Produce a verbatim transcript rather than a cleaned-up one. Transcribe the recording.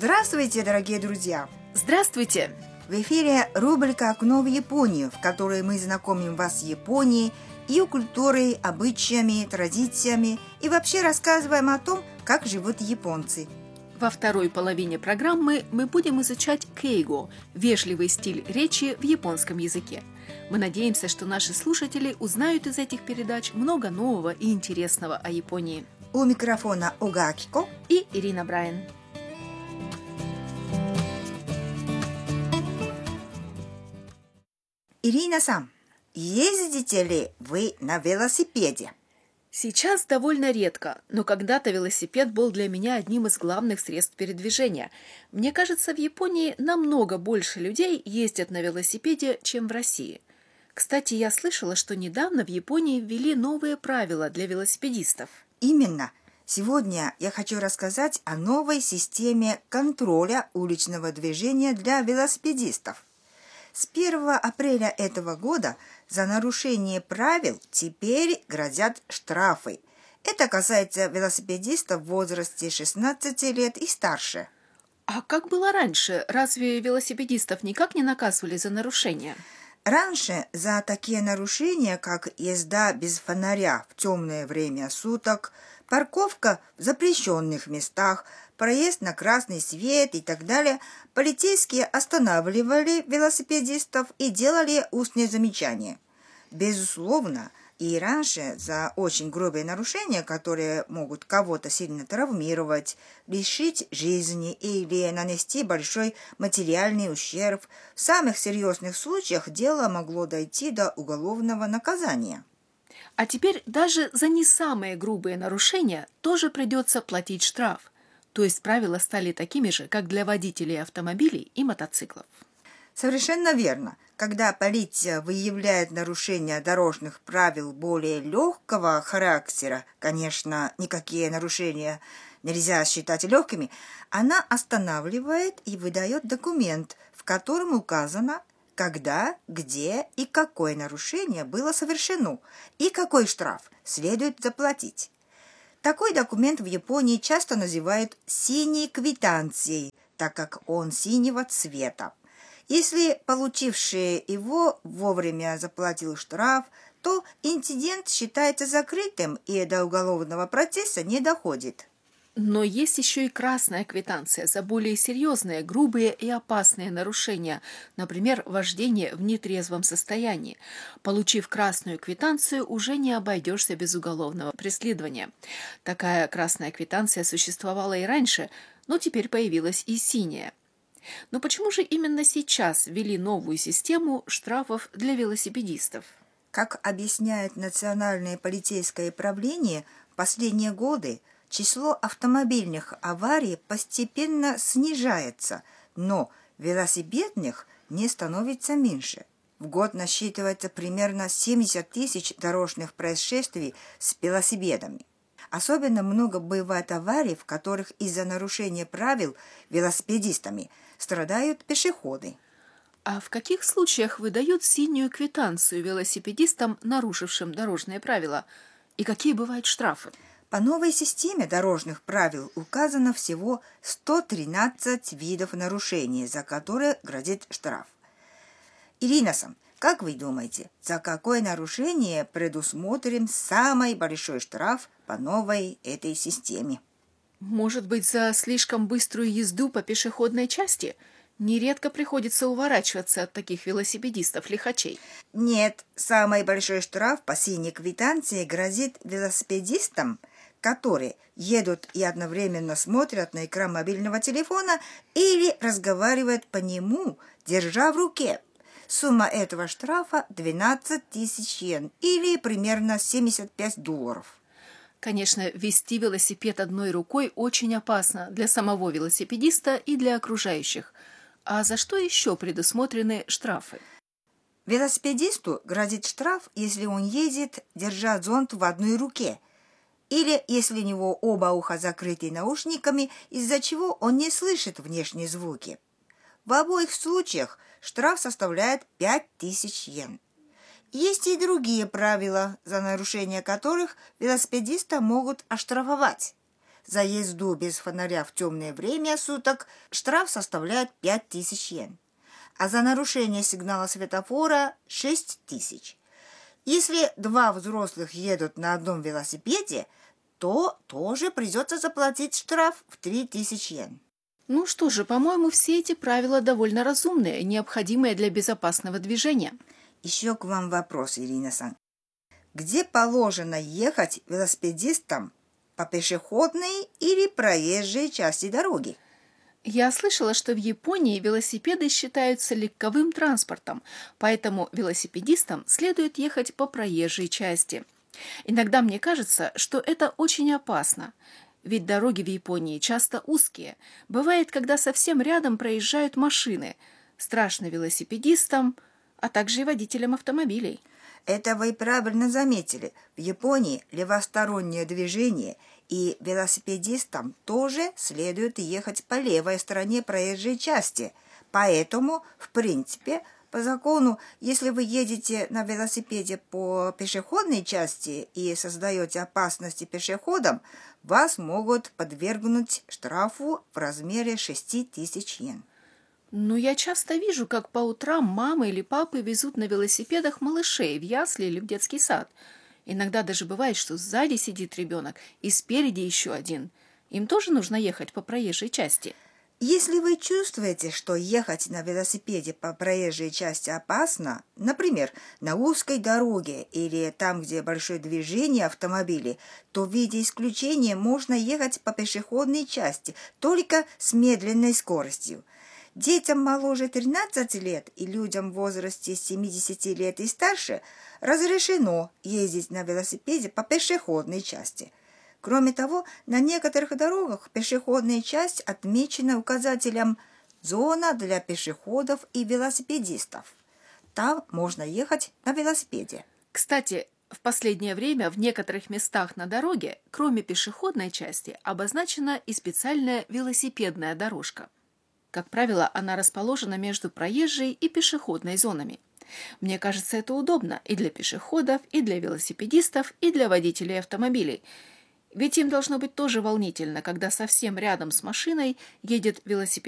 Здравствуйте, дорогие друзья! Здравствуйте! В эфире рубрика «Окно в Японию», в которой мы знакомим вас с Японией, ее культурой, обычаями, традициями и вообще рассказываем о том, как живут японцы. Во второй половине программы мы будем изучать кейго – вежливый стиль речи в японском языке. Мы надеемся, что наши слушатели узнают из этих передач много нового и интересного о Японии. У микрофона Ога Акико и Ирина Брайан. Ирина-сан, ездите ли вы на велосипеде? Сейчас довольно редко, но когда-то велосипед был для меня одним из главных средств передвижения. Мне кажется, в Японии намного больше людей ездят на велосипеде, чем в России. Кстати, я слышала, что недавно в Японии ввели новые правила для велосипедистов. Именно. Сегодня я хочу рассказать о новой системе контроля уличного движения для велосипедистов. С первого апреля этого года за нарушение правил теперь грозят штрафы. Это касается велосипедистов в возрасте шестнадцати лет и старше. А как было раньше? Разве велосипедистов никак не наказывали за нарушения? Раньше за такие нарушения, как езда без фонаря в темное время суток, парковка в запрещенных местах, проезд на красный свет и так далее, полицейские останавливали велосипедистов и делали устные замечания. Безусловно, и раньше за очень грубые нарушения, которые могут кого-то сильно травмировать, лишить жизни или нанести большой материальный ущерб, в самых серьезных случаях дело могло дойти до уголовного наказания. А теперь даже за не самые грубые нарушения тоже придется платить штраф. То есть правила стали такими же, как для водителей автомобилей и мотоциклов. Совершенно верно. Когда полиция выявляет нарушения дорожных правил более легкого характера, конечно, никакие нарушения нельзя считать легкими, она останавливает и выдает документ, в котором указано, когда, где и какое нарушение было совершено, и какой штраф следует заплатить. Такой документ в Японии часто называют «синей квитанцией», так как он синего цвета. Если получивший его вовремя заплатил штраф, то инцидент считается закрытым и до уголовного процесса не доходит. Но есть еще и красная квитанция за более серьезные, грубые и опасные нарушения, например, вождение в нетрезвом состоянии. Получив красную квитанцию, уже не обойдешься без уголовного преследования. Такая красная квитанция существовала и раньше, но теперь появилась и синяя. Но почему же именно сейчас ввели новую систему штрафов для велосипедистов? Как объясняет Национальное полицейское управление, в последние годы число автомобильных аварий постепенно снижается, но велосипедных не становится меньше. В год насчитывается примерно семьдесят тысяч дорожных происшествий с велосипедами. Особенно много бывает аварий, в которых из-за нарушения правил велосипедистами страдают пешеходы. А в каких случаях выдают синюю квитанцию велосипедистам, нарушившим дорожные правила? И какие бывают штрафы? По новой системе дорожных правил указано всего сто тринадцать видов нарушений, за которые грозит штраф. Ирина-сан, как вы думаете, за какое нарушение предусмотрен самый большой штраф по новой этой системе? Может быть, за слишком быструю езду по пешеходной части? Нередко приходится уворачиваться от таких велосипедистов-лихачей. Нет, самый большой штраф по синей квитанции грозит велосипедистам, которые едут и одновременно смотрят на экран мобильного телефона или разговаривают по нему, держа в руке. Сумма этого штрафа двенадцать тысяч йен или примерно семьдесят пять долларов. Конечно, вести велосипед одной рукой очень опасно для самого велосипедиста и для окружающих. А за что еще предусмотрены штрафы? Велосипедисту грозит штраф, если он едет, держа зонт в одной руке, или если у него оба уха закрыты наушниками, из-за чего он не слышит внешние звуки. В обоих случаях штраф составляет пять тысяч йен. Есть и другие правила, за нарушение которых велосипедиста могут оштрафовать. За езду без фонаря в темное время суток штраф составляет пять тысяч йен, а за нарушение сигнала светофора шесть тысяч. Если два взрослых едут на одном велосипеде, то тоже придется заплатить штраф в три тысячи йен. Ну что же, по-моему, все эти правила довольно разумные, необходимые для безопасного движения. Еще к вам вопрос, Ирина-сан. Где положено ехать велосипедистам? По пешеходной или проезжей части дороги? Я слышала, что в Японии велосипеды считаются легковым транспортом, поэтому велосипедистам следует ехать по проезжей части. Иногда мне кажется, что это очень опасно, ведь дороги в Японии часто узкие. Бывает, когда совсем рядом проезжают машины. Страшно велосипедистам, а также и водителям автомобилей. Это вы правильно заметили. В Японии левостороннее движение, и велосипедистам тоже следует ехать по левой стороне проезжей части. Поэтому, в принципе, по закону, если вы едете на велосипеде по пешеходной части и создаете опасности пешеходам, вас могут подвергнуть штрафу в размере шесть тысяч йен. Но я часто вижу, как по утрам мамы или папы везут на велосипедах малышей в ясли или в детский сад. Иногда даже бывает, что сзади сидит ребенок и спереди еще один. Им тоже нужно ехать по проезжей части. Если вы чувствуете, что ехать на велосипеде по проезжей части опасно, например, на узкой дороге или там, где большое движение автомобилей, то в виде исключения можно ехать по пешеходной части, только с медленной скоростью. Детям моложе тринадцати лет и людям в возрасте семидесяти лет и старше разрешено ездить на велосипеде по пешеходной части. Кроме того, на некоторых дорогах пешеходная часть отмечена указателем «Зона для пешеходов и велосипедистов». Там можно ехать на велосипеде. Кстати, в последнее время в некоторых местах на дороге, кроме пешеходной части, обозначена и специальная велосипедная дорожка. Как правило, она расположена между проезжей и пешеходной зонами. Мне кажется, это удобно и для пешеходов, и для велосипедистов, и для водителей автомобилей. Ведь им должно быть тоже волнительно, когда совсем рядом с машиной едет велосипедист.